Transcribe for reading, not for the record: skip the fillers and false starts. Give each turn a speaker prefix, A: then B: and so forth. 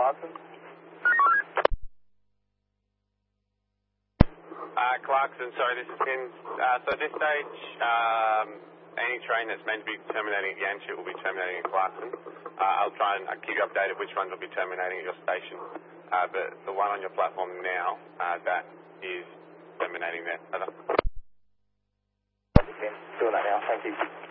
A: Clarkson.
B: Clarkson, sorry, this is Tim. So at this stage, any train that's meant to be terminating at Yanchep will be terminating at Clarkson. I'll try and keep you updated which ones will be terminating at your station. But the one on your platform now, that is terminating there. Over.
A: Doing that now, thank you.